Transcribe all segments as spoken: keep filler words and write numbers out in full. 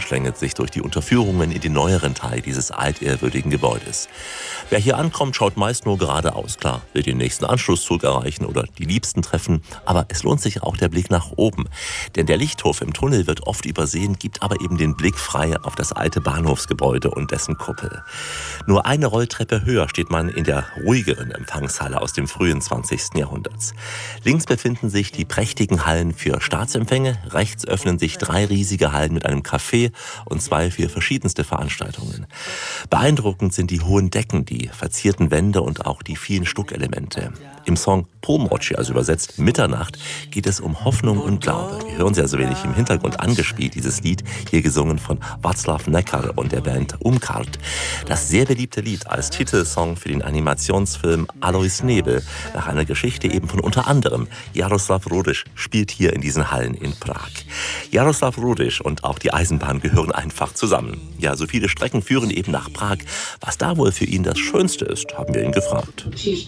schlängelt sich durch die Unterführungen in den neueren Teil dieses altehrwürdigen Gebäudes. Wer hier ankommt, schaut meist nur geradeaus. Klar, will den nächsten Anschlusszug erreichen oder die Liebsten treffen, aber es lohnt sich auch der Blick nach oben. Denn der Lichthof im Tunnel wird oft übersehen, gibt aber eben den Blick frei auf das alte Bahnhofsgebäude und dessen Kuppel. Nur eine Rolltreppe höher steht man in der ruhigeren Empfangshalle aus dem frühen zwanzigsten Jahrhunderts. Links befinden sich die prächtigen Hallen für Staatsempfänge, rechts öffnen sich drei riesige Hallen mit einem Café und zwei für verschiedenste Veranstaltungen. Beeindruckend sind die hohen Decken, die verzierten Wände und auch die vielen Stuckelemente. Im Song Północ, also übersetzt Mitternacht, geht es um Hoffnung und Glaube. Wir hören sie also wenig im Hintergrund angespielt, dieses Lied, hier gesungen von Václav Neckar und der Band Umkart. Das sehr beliebte Lied als Titelsong für den Animationsfilm Alois Nebel, nach einer Geschichte eben von unter anderem Jaroslav Rudiš, spielt hier in diesen Hallen in Prag. Jaroslav Rudiš und auch die Eisenbahn gehören einfach zusammen. Ja, so viele Strecken führen eben nach Prag. Was da wohl für ihn das Schönste ist, haben wir ihn gefragt.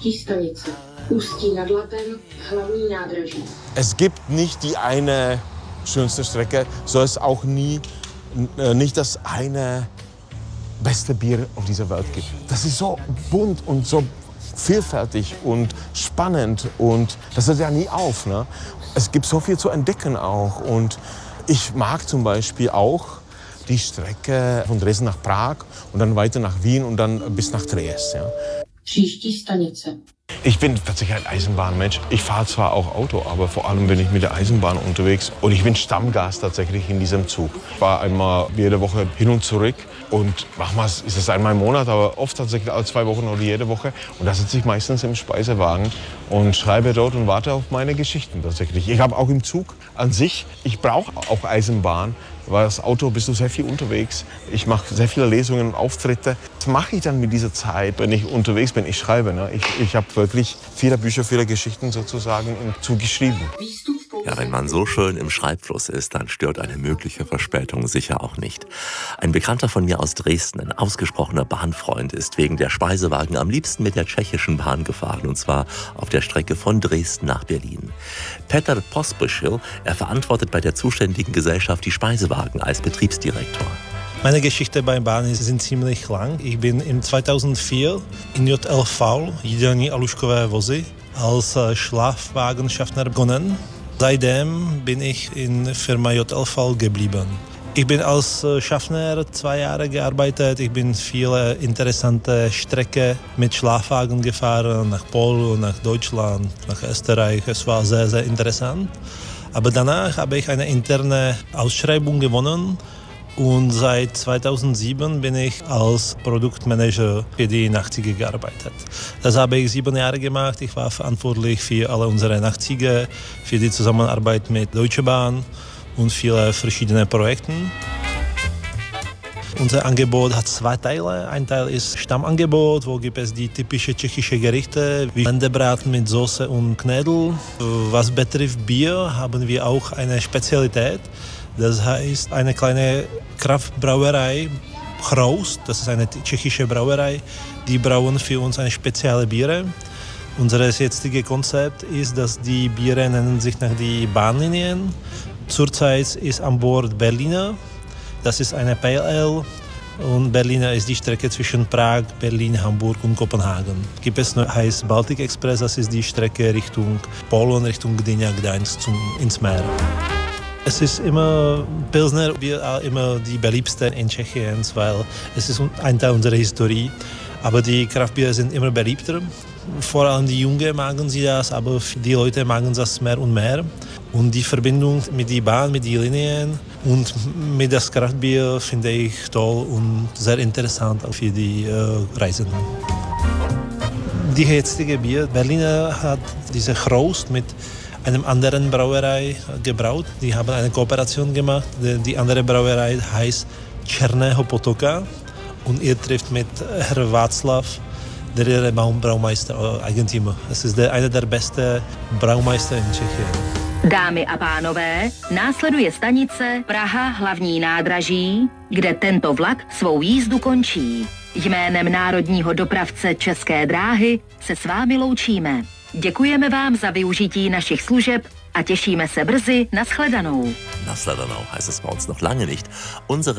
Es gibt nicht die eine schönste Strecke, so es auch nie nicht das eine beste Bier auf dieser Welt gibt. Das ist so bunt und so vielfältig und spannend und das hört ja nie auf. Ne? Es gibt so viel zu entdecken auch und ich mag zum Beispiel auch die Strecke von Dresden nach Prag und dann weiter nach Wien und dann bis nach Triest. Ja. Ich bin tatsächlich ein Eisenbahnmensch. Ich fahre zwar auch Auto, aber vor allem bin ich mit der Eisenbahn unterwegs. Und ich bin Stammgast tatsächlich in diesem Zug. Ich fahre einmal jede Woche hin und zurück. Und manchmal ist es einmal im Monat, aber oft tatsächlich alle zwei Wochen oder jede Woche. Und da sitze ich meistens im Speisewagen und schreibe dort und warte auf meine Geschichten tatsächlich. Ich habe auch im Zug an sich, ich brauche auch Eisenbahn, weil das Auto bist du sehr viel unterwegs. Ich mache sehr viele Lesungen und Auftritte. Was mache ich dann mit dieser Zeit, wenn ich unterwegs bin? Ich schreibe. Ne? Ich, ich habe wirklich viele Bücher, viele Geschichten sozusagen im Zug geschrieben. Ja, wenn man so schön im Schreibfluss ist, dann stört eine mögliche Verspätung sicher auch nicht. Ein Bekannter von mir aus Dresden, ein ausgesprochener Bahnfreund, ist wegen der Speisewagen am liebsten mit der tschechischen Bahn gefahren, und zwar auf der Strecke von Dresden nach Berlin. Petr Pospíšil, er verantwortet bei der zuständigen Gesellschaft die Speisewagen als Betriebsdirektor. Meine Geschichte beim Bahn sind ziemlich lang. Ich bin im zweitausendvier in J L V, jídelní a lůžkové vozy, als Schlafwagenschaffner begonnen. Seitdem bin ich in Firma J L V geblieben. Ich bin als Schaffner zwei Jahre gearbeitet. Ich bin viele interessante Strecken mit Schlafwagen gefahren, nach Polen, nach Deutschland, nach Österreich. Es war sehr, sehr interessant. Aber danach habe ich eine interne Ausschreibung gewonnen. Und seit zweitausendsieben bin ich als Produktmanager für die Nachtzüge gearbeitet. Das habe ich sieben Jahre gemacht. Ich war verantwortlich für alle unsere Nachtzüge, für die Zusammenarbeit mit Deutsche Bahn und viele verschiedene Projekte. Unser Angebot hat zwei Teile. Ein Teil ist Stammangebot, wo gibt es die typischen tschechischen Gerichte wie Wendebraten mit Soße und Knödel. Was betrifft Bier, haben wir auch eine Spezialität. Das heißt, eine kleine Kraftbrauerei, Chroust, das ist eine tschechische Brauerei, die brauen für uns eine spezielle Biere. Unser jetziges Konzept ist, dass die Biere nennen sich nach den Bahnlinien. Zurzeit ist an Bord Berliner, das ist eine Pale Ale. Und Berliner ist die Strecke zwischen Prag, Berlin, Hamburg und Kopenhagen. Gibt es noch heißt Baltic Express, das ist die Strecke Richtung Polen, Richtung Gdynia, Gdańsk zum, ins Meer. Es ist immer, Pilsner Bier immer die beliebtesten in Tschechien, weil es ist ein Teil unserer Historie. Aber die Kraftbiere sind immer beliebter. Vor allem die Jungen mögen sie das, aber die Leute mögen das mehr und mehr. Und die Verbindung mit der Bahn, mit den Linien und mit das Kraftbier finde ich toll und sehr interessant für die äh, Reisenden. Die jetzige Bier, Berliner hat diese Chroust mit einem anderen Brauerei gebraut. Die haben eine Kooperation gemacht. Die andere Brauerei heißt Černého Potoka und ihr trifft mit Herr Václav, der ist Braumeister, Eigentümer. Es ist der, einer der besten Braumeister in Tschechien. Dámy a pánové, následuje stanice Praha hlavní nádraží, kde tento vlak svou jízdu končí. Jménem národního dopravce České dráhy se s vámi loučíme. Děkujeme vám za využití našich služeb a těšíme se brzy. Nashledanou. Nashledanou heißt es bei uns noch lange nicht. Unsere